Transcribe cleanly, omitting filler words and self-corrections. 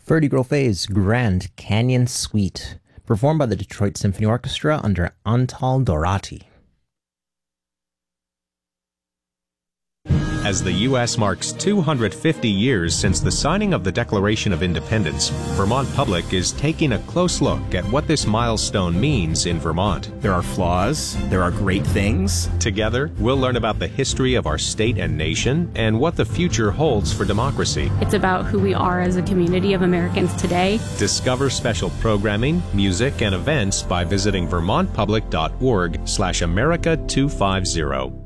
Ferdy Grofet's Grand Canyon Suite, performed by the Detroit Symphony Orchestra under Antal Dorati. As the U.S. marks 250 years since the signing of the Declaration of Independence, Vermont Public is taking a close look at what this milestone means in Vermont. There are flaws, there are great things. Together, we'll learn about the history of our state and nation and what the future holds for democracy. It's about who we are as a community of Americans today. Discover special programming, music, and events by visiting vermontpublic.org/America250.